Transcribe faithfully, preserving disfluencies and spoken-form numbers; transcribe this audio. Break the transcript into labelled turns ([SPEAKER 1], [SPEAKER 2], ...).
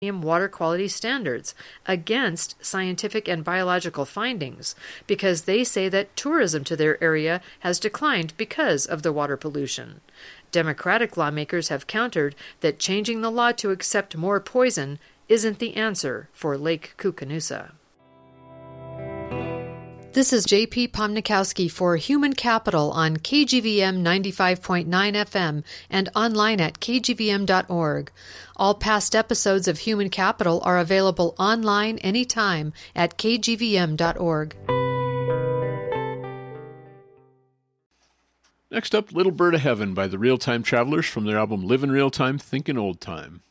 [SPEAKER 1] water quality standards against scientific and biological findings because they say that tourism to their area has declined because of the water pollution. Democratic lawmakers have countered that changing the law to accept more poison isn't the answer for Lake Koocanusa. This is J P Pomnikowski for Human Capital on K G V M ninety-five point nine F M and online at k g v m dot org. All past episodes of Human Capital are available online anytime at k g v m dot org.
[SPEAKER 2] Next up, Little Bird of Heaven by the Real Time Travelers from their album Livin' Real Time, Thinkin' Old Time.